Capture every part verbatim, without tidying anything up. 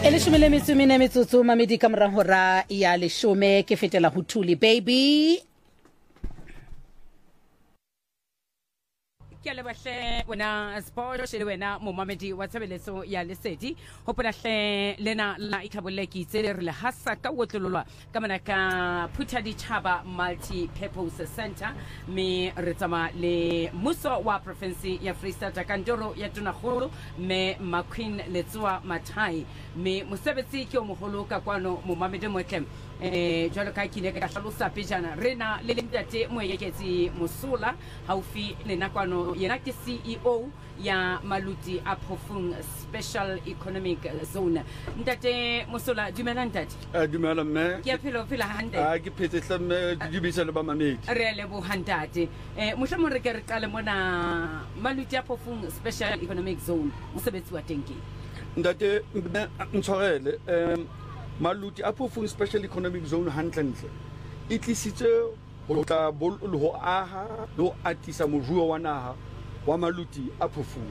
Elishumi le mitsumi ne metsotso mamedi ka morao hora ya leshome ke fetela ho Thuli baby. Ke le bahle wena sport shele wena momamedi wa tshebeletso ya lesedi hopola hle lena la ikhaboleki tsele re le hasa ka wotlolwa ka manaka Phuta Ditjhaba Multi Purpose Center me re tsama le muso wa province ya Free State kantoro ya Tonakgolo me Maqueen Letsoa Mathai me mosebetsi ke o moholo ka kwano momamedi motlem eh jwalo ka kine ka hlalosa pejana rena le lentate moyeketsi Mosola haufi le nakwano yena ke C E O ya Maluti a Phofung Special Economic Zone. Ntate Mosola dumela ntate. Eh dumela mme. Ke phelo phela hande. Ah ke phetse mme di bisa le ba mamedi. Re le bo hantate. Eh mohlomong re ke re qale mona Maluti a Phofung Special Economic Zone. Mosebetsi wa teng ke. Ntate ntshwarele em Maluti a Phofung Special Economic Zone handlentle. E tlisitse ho tla bollo ho aha lo atisa moruo wa naha wa Maluti a Phofung.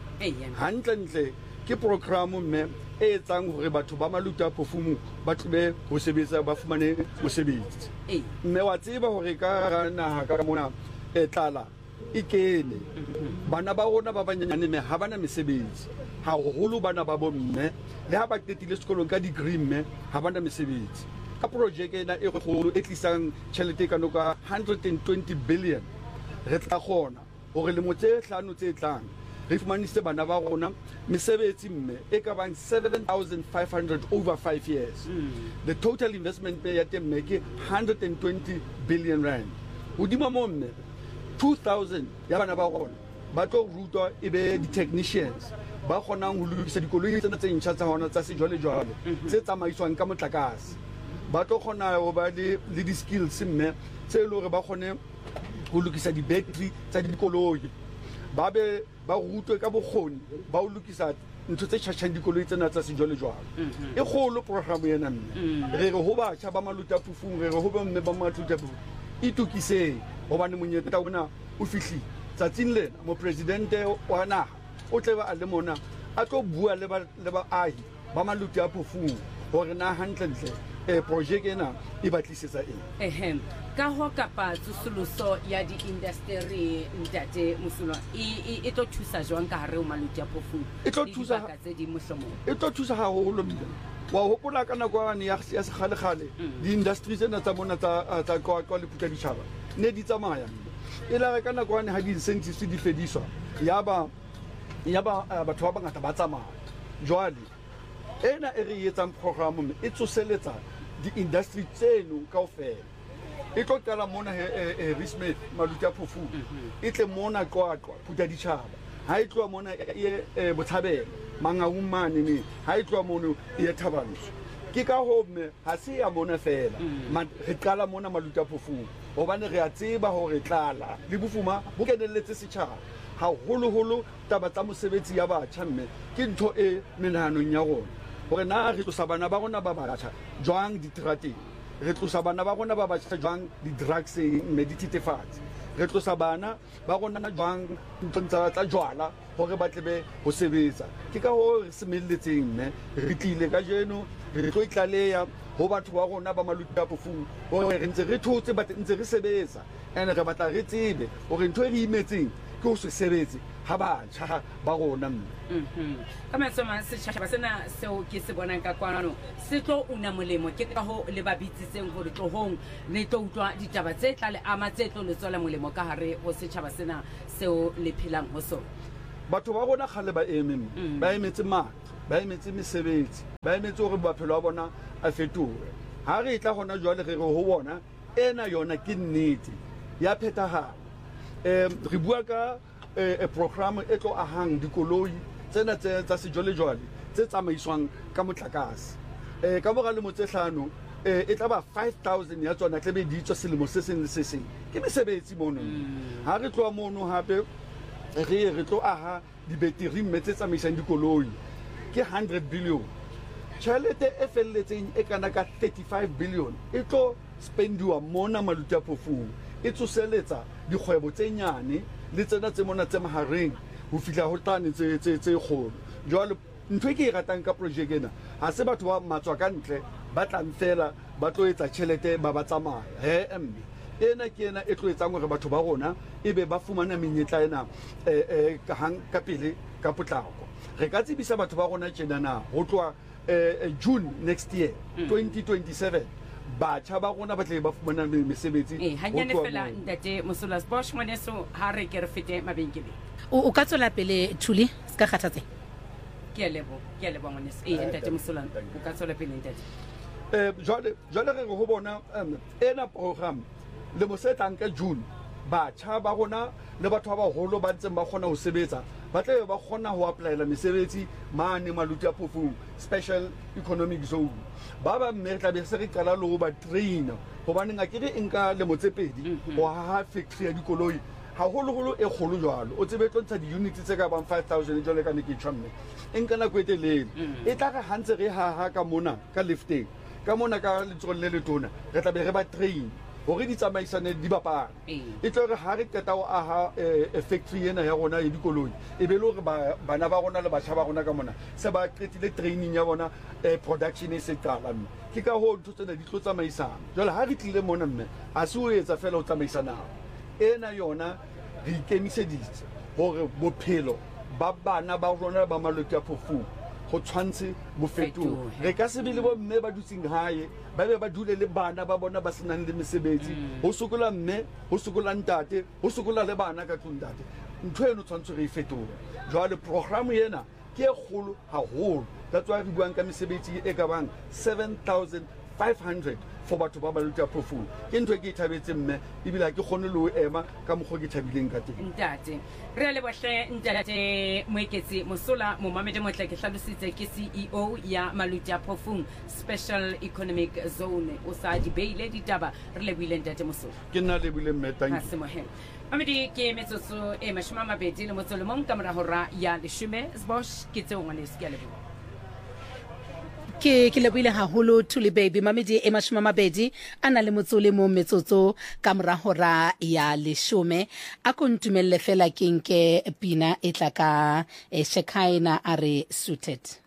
Handlentle ke programme mme e etsang hore batho ba Maluti a Phofung ba tlebe ho sebetsa ba fumane mosebetsi. Mme wa tseba hore ka naha ka mona e tlala ikene bana ba rona ba banyane me ha bana mesebetsi ha holo bana ba bomme le ha ba qetile sekolong ka degree mme ha bana mesebetsi ka project ena e kgolo e tlisang tšhelete ka noka one hundred twenty billion re tla gona hore le motse hlano tse tlang re fumanise bana ba rona mesebetsi mme e ka bang seven thousand five hundred over five years. mm. The total investment pay ya teng mme ke one hundred twenty billion rand hodima mo mme two thousand ya bana ba rona ba tlo rutwa e be di technicians ba kgonang ho lokisa dikoloi tsena tse ntjha tsa hona tsa sejwale jwale tse tsamaiswang ka motlakase ba tlo kgona ho ba le le di skills mme tse le hore ba kgone ho lokisa di battery tsa dikoloi ba be ba rutwe ka bokgoni ba ho lokisa ntho tse tjhatjhang dikoloi tsena tsa sejwale jwale e kgolo program ena mme re re ho batjha ba Maluti a Phofung re re ho be mme ba Maluti a Phofung itukise hobane monyetla ona o fihli tsatsing lena mo presidente wa naha o tleba a le mona a tlo bua le ba le ba ahi ba Maluti a Phofung hore na handlentle e project ena e batlisetsa eng ehem ka ho kapa tsosoloso ya di industry ntate Mosola e e tlo thusa jwang ka hare o Maluti a Phofung e tlo thusa ka tse di mohlomong e tlo thusa ha holo mme wa hopola kana kwa ne ya se khale khale di industries tsena tsa bona tsa tsa kwa kwa le Phuta Ditjhaba ne di tsamaya e la ka na kwa ne ha di incentives di fediswa ya ba ya ba batho ba bangata ba tsamaya jwale ena e re etsang program e tsoseletsa di industry tseno kaofela e tlo qala mona he Rismith Maluti a Phofung e tle mona kwa kwa Phuta Ditjhaba ha e tloa mona e Botshabelo Mangaung mane ne ha e tloa mono e Thabantsho ke ka ho mme ha se ya mona fela re qala mona Maluti a Phofung hobane re a tseba hore tlala le bofuma bo kenelletse setjhaba ha holo holo taba tsa mosebetsi ya batjha mme ke ntho e menahanong ya rona hore na re tlosa bana ba rona ba batjha jwang diterateng re tlosa bana ba rona ba batjha jwang di drugs mme di thethefatsi re tlosa bana ba rona jwang ntsa tsa jwala hore ba tlebe ho sebetsa ke ka ho re semelletseng mme re tlile ka jeno re tlo itlaleya ho batho ba rona ba Maluti a Phofung hore re ntse re thotse ba ntse re sebetsa ene re batla re tsebe hore ntho e re imetseng ke ho se sebetse ha batjha ba rona mme mhm ka matsoma se tjhaba sena seo ke se bonang ka kwanano se tlo una molemo ke ka ho le babitsitseng hore tlohong le tlo utlwa ditaba tse tla le ama tse tlo le tswela molemo ka hare ho se tjhaba sena seo le phelang ho sona batho ba rona khale ba eme ba emetse matlo ba emetse mesebetsi ba emetse hore bophelo ba bona a fetohe ha re tla hona jwale re re ho bona ena yona ke nnete ya phethahala em re bua ka e program e tlo ahang dikoloi tsena tsa sejwale jwale tse tsamaiswang ka motlakase e ka mora le motse hlano e tla ba five thousand ya tsona tlebe di tswa selemo se seng le se seng ke mesebetsi mono ha re tloa mono hape re re tlo aha di battery metse tsamaisang dikoloi ke one hundred billion tšhelete e felletseng e kana ka thirty-five billion e tlo spendiwa mona Maluti a Phofung e tsoseletsa dikgwebo tse nyane le tsena tse mona tse mahareng ho fihla ho tane tse tse tse kgolo jwale ntho e ke e ratang ka project ena ha se batho ba matswa ka ntle ba tlang fela ba tlo etsa tšhelete ba ba tsamaya he mme ena ke ena e tlo etsang gore batho ba rona e be ba fumana menyetla ena um ka hang ka pele ka potlako re ka tsebisa batho ba rona tjenana go tloa June next year twenty twenty-seven batjha ba rona ba tle ba fumana mesebetsi eh hanyane fela ntate Mosola Bosch ngwaneso ha re ke re fete mabenkele o ka tsola pele Thuli ska kgathatse ke a lebo ke a lebo ngwaneso eh ntate Mosola o ka tsola pele ntate eh jwale jwale re go bona ena program le mo setang ka June batjha ba rona le batho ba baholo ba ntseng ba kgona ho sebetsa ba tle ba kgona ho applyela mesebetsi mane Maluti a Phofung special economic zone ba ba mme tla be se re qala le ho ba train hobane nga ke re nka le motsepedi ho ha factory ya dikoloi ha holo holo e kholo jwalo o tsebe tlontsha di units tse ka bang five thousand jwale ka ne ke tshwamme enka na kwete lele e tla ga hantse re ha ha ka mona ka lifting ka mona ka letsogo le letona re tla be re ba train hore di tsamaisane di bapala e tlo re ha re qeta ho aha factory ena ya rona ya dikoloi e be le hore bana ba rona le batjha ba rona ka mona se ba qetile training ya bona production e se qala mme ke ka ho ntho tsena di tlo tsamaisana jwale ha re tlile mona mme a se o etsa fela o tsamaisana ena yona re ikemiseditse hore bophelo ba bana ba rona ba Maluti a Phofung go tshwantse bofeto re ka se be le bo mme ba dutsing hae ba be ba dule le bana ba bona ba senang le mesebetsi ho sokola mme ho sokola ntate ho sokola le bana ka tlung ntate ntho eno tshwantse re ifetola jwale program ena ke e kgolo haholo that's why re buang ka mesebetsi e ka bang seven thousand five hundred for batho ba Maluti a Phofung ke ntho e ke ithabetse mme ebile ke kgone le ho ema ka mokgo ke thabileng ka teng ntate re le bohle ntate Moeketsi Mosola Momamedi Motle ke hlalositse ke C E O ya Maluti a Phofung Special Economic Zone o sa di beile ditaba re le buile ntate Mosola ke nna le buile mme thank you ha se mohelo Mamedi ke metsotso e mashome a mabedi le motso le mong ka mora hora ya leshome Bosch ke tseo ngwaneso ke a leboha ke ke lebile haholo Thuli baby Mamedi e mashome a mabedi ana le motsole mo metsotso ka mora hora ya leshome a ko ntumelle fela ke nke pina e tla ka Shekaina are suited